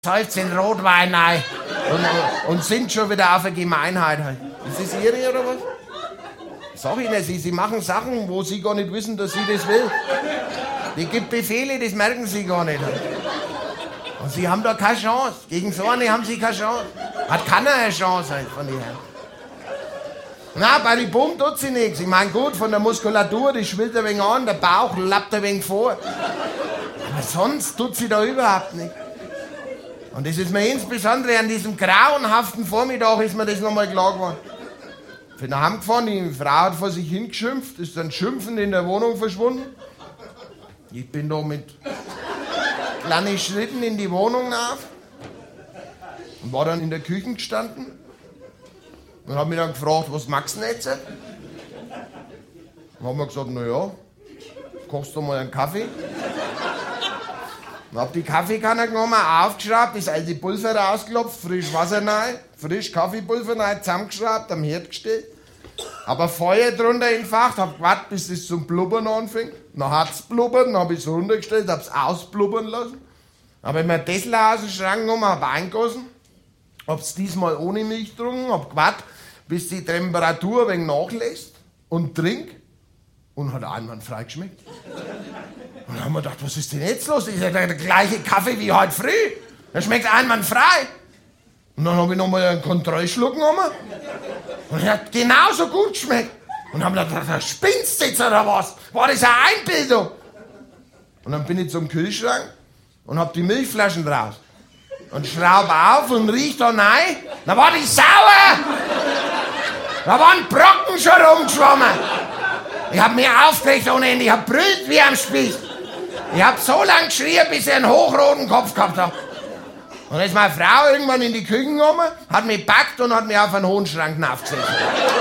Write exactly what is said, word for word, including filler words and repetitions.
säuft den Rotwein rein und, und sind schon wieder auf eine Gemeinheit. Ist das Ihre oder was? Sag ich nicht, Sie, Sie machen Sachen, wo Sie gar nicht wissen, dass Sie das will. Die gibt Befehle, das merken Sie gar nicht. Und Sie haben da keine Chance. Gegen so eine haben Sie keine Chance. Hat keiner eine Chance halt von Ihnen. Na, bei den Pumpen tut sie nichts. Ich meine, gut, von der Muskulatur, die schwillt ein wenig an, der Bauch lappt ein wenig vor. Aber sonst tut sie da überhaupt nichts. Und das ist mir insbesondere an diesem grauenhaften Vormittag ist mir das nochmal klar geworden. Ich bin nach Hause gefahren, die Frau hat vor sich hingeschimpft, ist dann schimpfend in der Wohnung verschwunden. Ich bin da mit kleinen Schritten in die Wohnung nach und war dann in der Küche gestanden und hab mich dann gefragt, was magst du denn jetzt? Dann haben wir gesagt, na ja, kochst du mal einen Kaffee? Dann hab die Kaffeekanne genommen, aufgeschraubt, das alte Pulver rausgeklopft, frisch Wasser rein, frisch Kaffeepulver rein, zusammengeschraubt, am Herd gestellt. Aber Feuer drunter entfacht, hab gewartet, bis es zum Blubbern anfängt. Dann hat's blubbert, dann hab ich's runtergestellt, hab's ausblubbern lassen. Hab ich mir einen Tesla aus dem Schrank genommen, hab eingegossen. Hab's diesmal ohne Milch getrunken, hab gewartet, bis die Temperatur ein wenig nachlässt und trink. Und hat einwandfrei geschmeckt. Und dann haben wir gedacht, was ist denn jetzt los? Das ist ja der gleiche Kaffee wie heute früh. Der schmeckt einwandfrei. Und dann habe ich nochmal einen Kontrollschluck genommen. Und er hat genauso gut geschmeckt. Und dann haben wir gedacht, da spinnst du jetzt oder was? War das eine Einbildung? Und dann bin ich zum Kühlschrank und hab die Milchflaschen draus. Und schraube auf und riech da rein. Da war die sauer. Da waren Brocken schon rumgeschwommen. Ich hab mich aufgeregt ohne Ende. Ich hab brüllt wie am Spieß. Ich hab so lang geschrien, bis ich einen hochroten Kopf gehabt hab. Und dann ist meine Frau irgendwann in die Küche gekommen, hat mich gepackt und hat mich auf einen hohen Schrank aufgesetzt.